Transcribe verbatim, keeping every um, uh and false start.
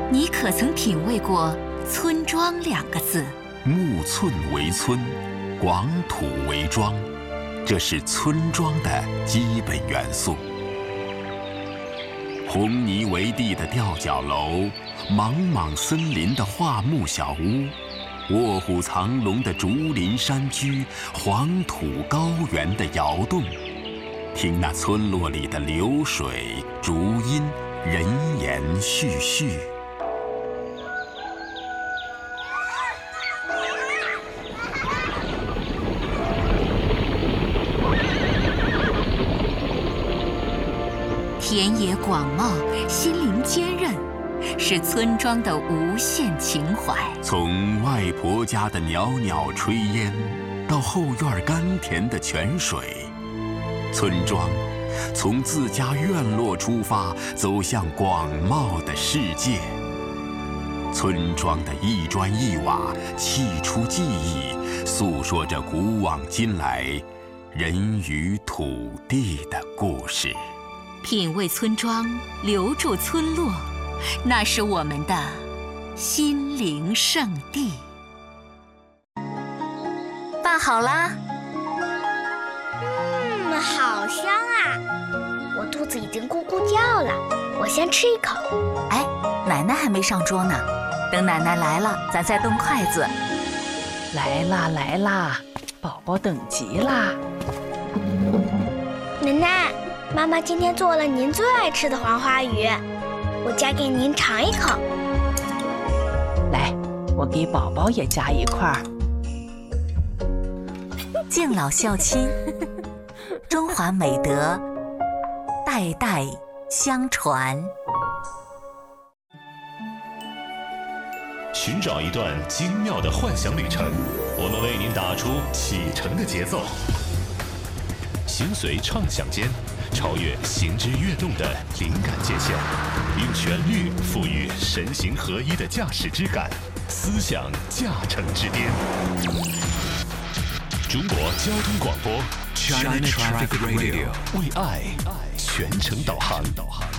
你可曾品味过村庄两个字？ 木寸为村，广土为庄，这是村庄的基本元素。红泥为地的吊脚楼，莽莽森林的桦木小屋，卧虎藏龙的竹林山居，黄土高原的窑洞，听那村落里的流水、竹音、人言絮絮。 田野广袤，心灵坚韧，是村庄的无限情怀。 从外婆家的袅袅炊烟，到后院甘甜的泉水，村庄从自家院落出发，走向广袤的世界。村庄的一砖一瓦，砌出记忆，诉说着古往今来人与土地的故事。 品味村庄，留住村落，那是我们的心灵圣地。 饭好啦。 嗯，好香啊！我肚子已经咕咕叫了，我先吃一口。 哎，奶奶还没上桌呢，等奶奶来了，咱再动筷子。 来啦来啦，宝宝等急啦。 奶奶，妈妈今天做了您最爱吃的黄花鱼，我夹给您尝一口。 来，我给宝宝也夹一块儿。 敬老孝亲，中华美德代代相传。 寻找一段精妙的幻想旅程，我们为您打出启程的节奏。行随畅想间，超越行之跃动的灵感界限，用旋律赋予神形合一的驾驶之感，思想驾乘之巅。中国交通广播 China Traffic Radio 为爱全程导航。